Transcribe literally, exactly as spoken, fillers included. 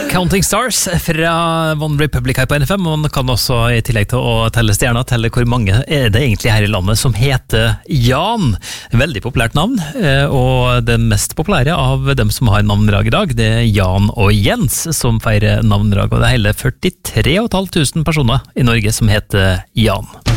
Counting Stars fra One Republic her på N F M. Man kan også i tillegg til å telle stjerner telle hvor mange er det egentlig her i landet som heter Jan. Veldig populært navn, og det mest populære av dem som har navndrag i dag, det er Jan og Jens som feirer navndrag, og det er hele førtitre tusen fem hundre personer i Norge som heter Jan.